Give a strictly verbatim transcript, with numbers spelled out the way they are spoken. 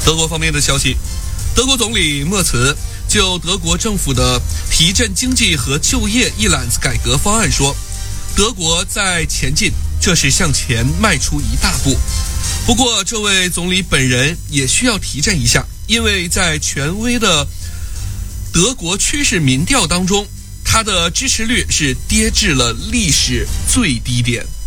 德国方面的消息，德国总理默茨就德国政府的提振经济和就业一揽子改革方案说，德国在前进，这是向前迈出一大步。不过这位总理本人也需要提振一下，因为在权威的德国趋势民调当中，他的支持率是跌至了历史最低点。